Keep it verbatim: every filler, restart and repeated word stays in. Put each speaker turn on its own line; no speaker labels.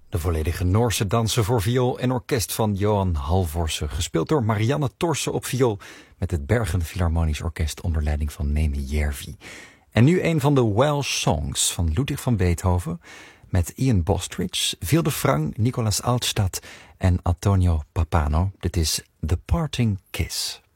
De volledige Noorse dansen voor viool en orkest van Johan Halvorsen, gespeeld door Marianne Torsen op viool met het Bergen Philharmonisch Orkest onder leiding van Neeme Järvi. En nu een van de Welsh Songs van Ludwig van Beethoven met Ian Bostridge, Vilde Frang, Nicolas Altstadt en Antonio Pappano. Dit is The Parting Kiss.